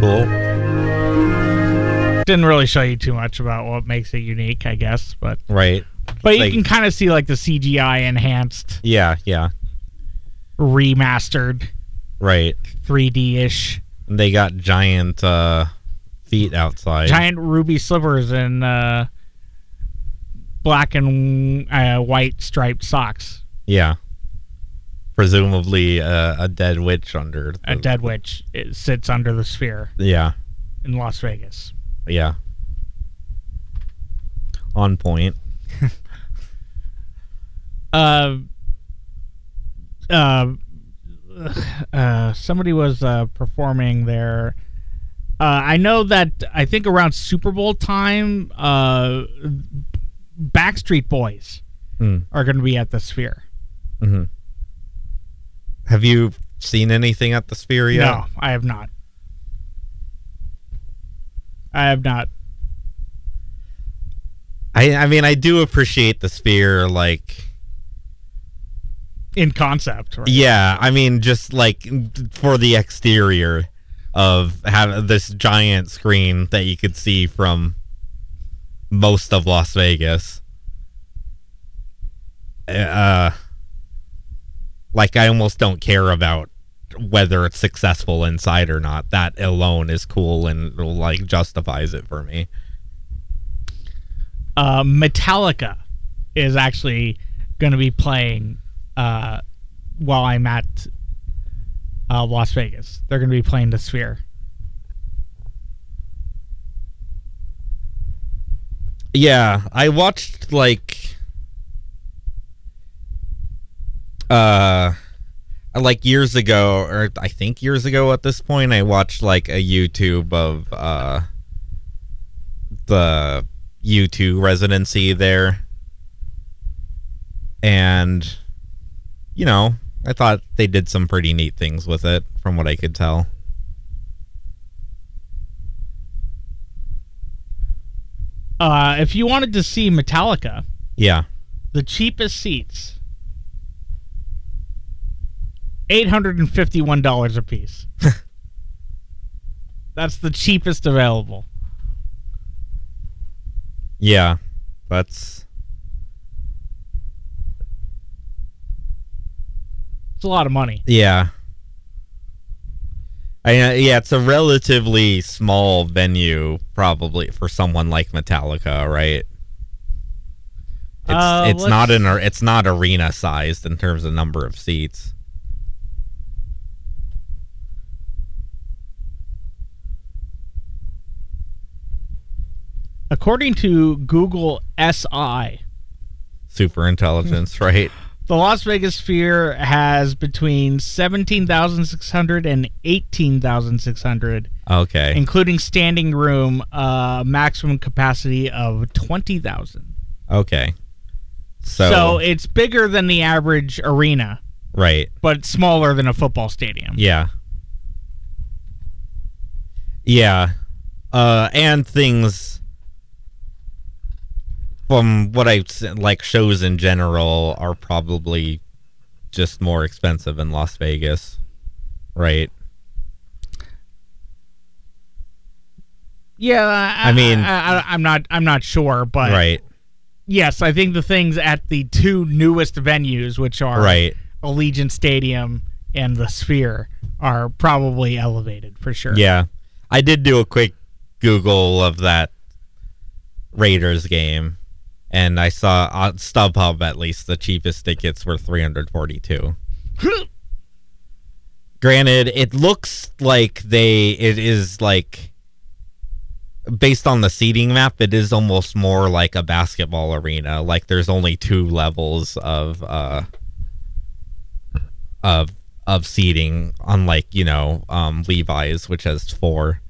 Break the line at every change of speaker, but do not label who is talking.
cool.
Didn't really show you too much about what makes it unique, I guess, but
Right.
you can kind of see like the CGI enhanced,
Yeah.
remastered,
Right.
3D-ish.
They got giant feet outside.
Giant ruby slivers and black and white striped socks.
Yeah. Presumably a dead witch under.
A dead witch sits under the sphere
Yeah.
in Las Vegas.
Yeah. On point.
Somebody was performing there. I know that I think around Super Bowl time, Backstreet Boys are going to be at the Sphere.
Mm-hmm. Have you seen anything at the Sphere yet?
No, I have not.
I mean, I do appreciate the Sphere, like...
In concept, right?
Yeah, I mean, just, like, for the exterior of having this giant screen that you could see from most of Las Vegas. Like, I almost don't care about whether it's successful inside or not. That alone is cool and, like, justifies it for me.
Metallica is actually going to be playing while I'm at Las Vegas. They're going to be playing the Sphere.
Yeah, I watched like years ago, or I think years ago at this point, I watched like a YouTube of the U2 residency there. And, you know, I thought they did some pretty neat things with it, from what I could tell.
If you wanted to see Metallica,
Yeah.
the cheapest seats, $851 a piece. That's the cheapest available.
Yeah. It's
a lot of money.
Yeah. Yeah, it's a relatively small venue, probably, for someone like Metallica, right? It's not arena sized in terms of number of seats.
According to Google SI,
Super intelligence, right?
the Las Vegas Sphere has between 17,600 and 18,600.
Okay.
Including standing room, maximum capacity of 20,000.
Okay.
So it's bigger than the average arena.
Right.
But smaller than a football stadium.
Yeah. Yeah. And things from what I've seen, like shows in general, are probably just more expensive in Las Vegas. Right.
Yeah, I'm not sure, but
right.
Yes, I think the things at the two newest venues, which are Allegiant Stadium and the Sphere, are probably elevated for sure.
Yeah, I did do a quick Google of that Raiders game, and I saw on StubHub at least the cheapest tickets were $342. Granted, it looks like it is like, based on the seating map, it is almost more like a basketball arena. Like there's only 2 levels of seating, unlike, Levi's, which has 4.